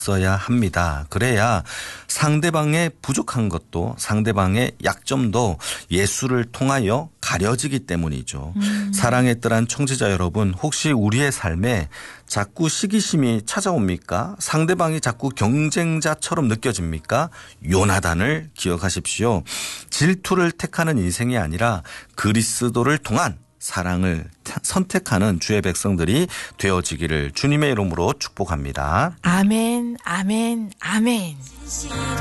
있어야 합니다. 그래야 상대방의 부족한 것도 상대방의 약점도 예수를 통하여 가려지기 때문이죠. 사랑의 뜰한 청취자 여러분, 혹시 우리의 삶에 자꾸 시기심이 찾아옵니까? 상대방이 자꾸 경쟁자처럼 느껴집니까? 요나단을 기억하십시오. 질투를 택하는 인생이 아니라 그리스도를 통한 사랑을 선택하는 주의 백성들이 되어지기를 주님의 이름으로 축복합니다. 아멘, 아멘, 아멘.